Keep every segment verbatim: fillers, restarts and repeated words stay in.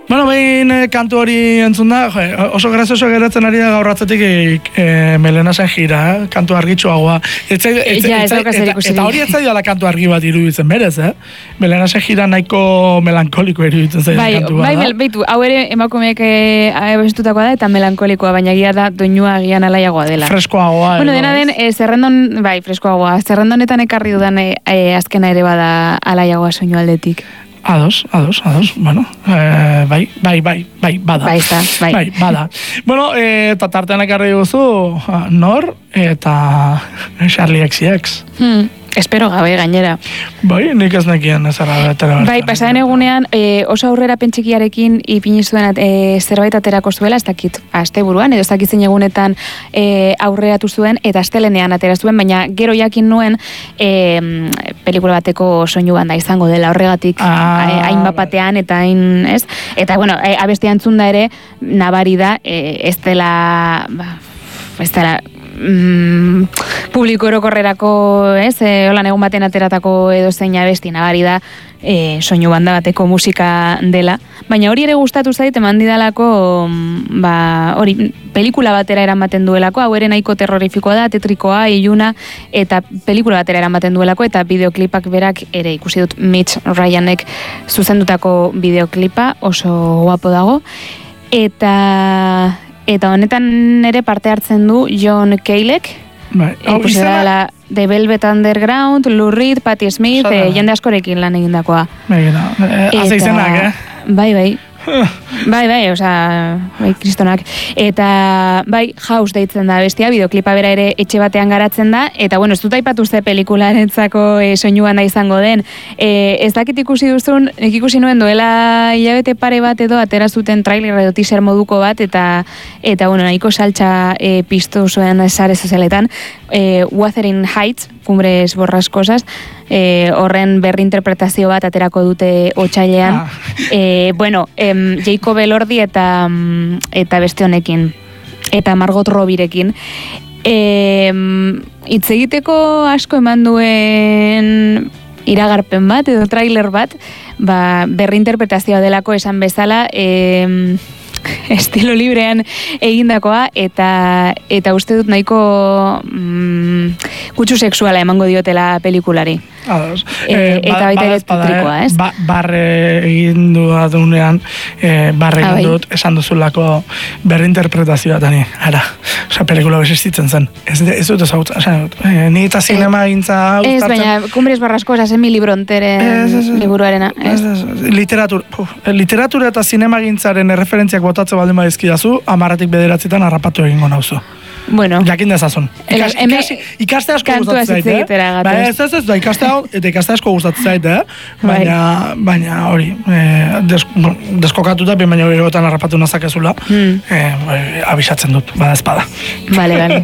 Bueno, behin eh, kantu hori entzun da, jo, oso grazioso geratzen ari da gaur atzetik e, e, Melenasen jira, eh? Kantu argitsuagoa. Etze, etze, ja, etze, eta, eta hori ez zaila kantu argi bat iruditzen berez, eh? Melenasen jira nahiko melankoliko iruditzen zaila bai, kantu bat. Bai, bai, beitu, hau ere emakumeek e, abestutakoa da eta melankolikoa, baina gia da doinua agian alaiagoa dela. Freskoagoa. Bueno, dena den, e, zerrendon, bai, freskoagoa, zerrendonetan ekarri dudan e, e, azkena ere bada alaiagoa soinu aldetik. Ados, ados, ados, bueno, eh, bai, bai, bai, bai, bada. Bai, está, bai. Bai, bada. Bueno, eta eh, tartean ekarri duzu, Nor eta Charlie X C X. Hmm. Espero gabe gainera. Bai, nik ez nekien ezara betera. Bai, pasaren egunean e, oso aurrera pentsikiarekin ipini zuen e, zerbait aterako zuela, ez dakit asteburuan, edo ez dakit zein egunetan e, aurreratu zuen, eta astelenean atera zuen, baina gero jakin nuen e, pelikula bateko soinu banda izango dela horregatik ah, hain bapatean, eta hain, ez? Eta, bueno, e, abestia entzun da ere, nabari da, e, ez dela, ba, ez dela, Mm, publiko orokorrerako, ez, e, holan egun baten ateratako edo zein abesti nabari da e, soinu banda bateko musika dela, baina hori ere gustatu zait eman didalako, ba, hori, pelikula batera eramaten duelako, hau ere nahiko terrorifikoa da, tetrikoa, iluna, eta pelikula batera eramaten duelako, eta bideoklipak berak ere ikusi dut Mitch Ryanek zuzendutako bideoklipa, oso guapo dago, eta... Eta honetan ere parte hartzen du John Caleek, bai. oh, ikusi dela The Velvet Underground, Lou Reed, Patti Smith, e, jende askorekin lan egindakoa. Begina, eh, haze izenak, eh? Bai, bai. Bai, bai, osea, bai, kristonak. Eta, bai, House deitzen da bestia, bideoklipa bera ere etxe batean garatzen da, eta, bueno, ez dut aipatu ze pelikularentzako e, soinuan da izango den. E, ez dakit ikusi duzun, nik ikusi nuen duela hilabete pare bat edo atera zuten trailer edo teaser moduko bat, eta, eta bueno, nahiko saltza e, piztu zuen sare sozialetan, e, Wuthering Heights, Cumbres Borrascosas, e, horren berri interpretazio bat aterako dute otsailean. Ah. E, bueno, em, Jacob Elordi eta, eta beste honekin, eta Margot Robbirekin. E, hitz egiteko asko eman duen iragarpen bat, edo trailer bat, ba, berri interpretazioa delako esan bezala, e, estilo librean egindakoa, eta eta uste dut nahiko mm, kutsu sexuala emango diotela pelikulari. Ados. E, eh, eta baita ere trikoa, ez? Ba, barre egin du adunean, eh, barre egin ah, dut, esan duzulako berri interpretazioa tani, ara. Osa, pelikula existitzen zen. Ez, ez dut ezagutzen, eh, ni eta zinema egintza gustatzen. Ez, baina, Cumbres Borrascosas, Emily Bronteren liburuarena. Ez, ez, ez. Literatura, puf, literatura eta zinema egintzaren erreferentziak botatze baldin badizkidazu, amaratik bederatzitan harrapatu egingo nauzu. Bueno. Jakin dezazun. Ikas, ikas, ikaste asko gustatzen zait, eh? Ba, ez, ez, ez, da, ikaste, eta ikaste asko gustatzen zait, eh? Baina, baina hori, eh, des, deskokatuta, baina gerotan harrapatu nazakezula, hmm. eh, abisatzen dut, bada espada. Vale, vale.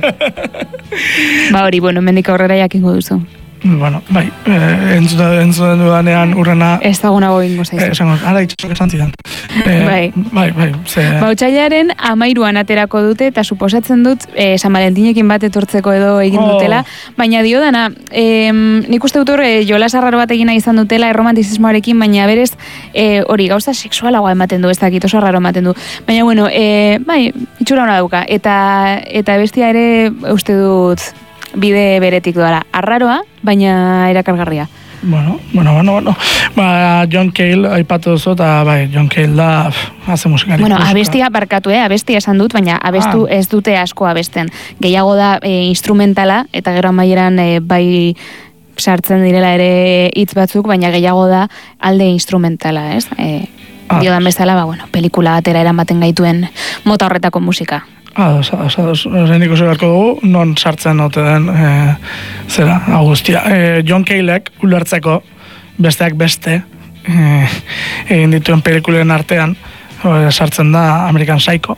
Ba hori, bueno, mendik aurrera jakingo duzu. Bueno, bai, eh, entzuten dudanean urrena... Ez dagonago ingo zaizu. Eh, esango, ara itxasok esan zidan. Eh, bai. Bai, bai. Ze... Ba, otsailaren amairuan aterako dute, eta suposatzen dut, eh, San Valentinekin bat etortzeko edo egin oh. dutela, baina dio dana, eh, nik uste dut hor, eh, jolas arraro bat egina izan dutela, erromantizismoarekin, baina berez, eh, hori, gauza sexualagoa ematen du, ez dakit, oso arraro ematen du. Baina, bueno, eh, bai, itxura hona dauka, eta, eta bestia ere, uste dut, bide beretik doala. Arraroa, baina erakargarria. Bueno, bueno, bueno, bueno. Ba, John Cale aipatu duzu, eta bai, John Cale da, haze musikari. Bueno, abestia barkatu, eh? Abestia esan dut, baina abestu ah. ez dute asko abesten. Gehiago da e, instrumentala, eta gero amaieran e, bai sartzen direla ere hitz batzuk, baina gehiago da alde instrumentala, ez? E, ah. Dio da bezala, ba, bueno, pelikula batera eramaten gaituen mota horretako musika. Ados, ados, ados. Zein ikusi beharko dugu, non sartzen ote den, e, zera, Agustia. E, John Caleek ulertzeko, besteak beste, e, egin dituen pelikulen artean, e, sartzen da American Psycho.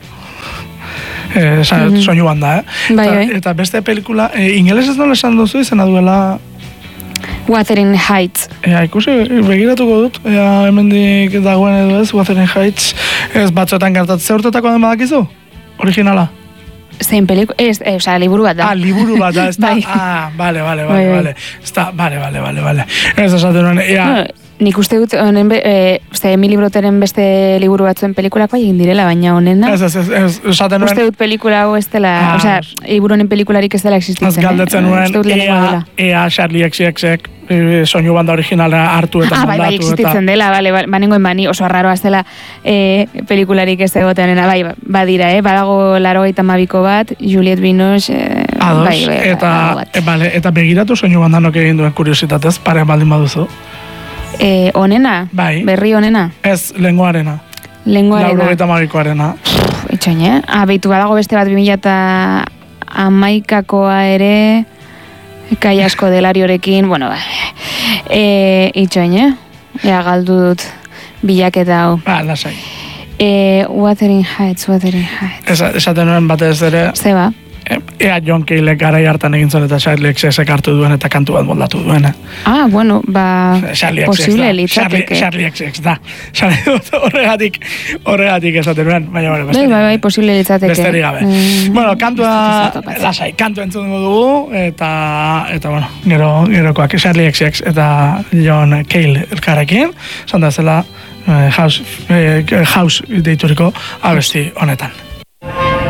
E, mm-hmm. Soinu banda, eh? Bai, eta, bai. eta beste pelikula, e, ingeles ez nola esan duzu, izena duela... Wuthering Heights. Ea, ikusi, begiratuko dut, ea, hemendik dagoen edo ez, Wuthering Heights, ez batzuetan gertatzen, ze urtetako den badakizu? Originala? Zein peliku... Ez, eh, oza, liburu bat da. Ah, liburu bat da, ez da... bai. Ah, bale, bale, bale, bale. Ez da, bale, bale, bale, bale. Ez esaten nuen, ea... nik uste dut, honen, be, e, uste, Emily Broteren beste liburu batzuen pelikulak bai egin direla, baina honena. Ez, ez, ez, ez, esaten nuen. Uste dut pelikula hau ez dela, ah, osea, liburu honen pelikularik ez dela existitzen. Az galdetzen nuen, ea, ea Charlie X X X e, soinu banda originala hartu eta ah, moldatu. Ah, bai, bai, existitzen eta... dela, bale, banengoen bani, oso arraroa ez dela e, pelikularik ez egotenena, bai, badira, eh? Badago laro gaita mabiko bat, Juliette Binoche, e, Ados, bai, bai, eta, e, bale, eta begiratu soinu bandanok egin duen kuriositatez, pare baldin baduzu. E, onena? Bai. Berri onena? Ez, lenguarena. Lenguarena. Lauro gaita mabikoarena. Itxoin, eh? Ah, behitu badago beste bat bi mila eta hamaikakoa ere, kai asko delariorekin, bueno, ba, e, itxoin, eh? Ea galdu dut bilaketa hau. Ba, lasai. E, Wuthering Heights, Wuthering Heights. Esa, esaten nuen batez ere... Zeba? Ea John Cale garai hartan egin zuen eta Charlie X X hartu duen eta kantu bat moldatu duena. Ah, bueno, ba, posible litzateke. Charlie X X da. Horregatik, horregatik esaten nuen, baina bale, besterik. Bai, bai, posible litzateke. Besterik gabe. Mm, bueno, kantua, lasai, kantu entzungo dugu, eta, eta bueno, gero, gerokoak Charlie X X eta John Cale elkarrekin, zanda zela, House, House deituriko abesti honetan.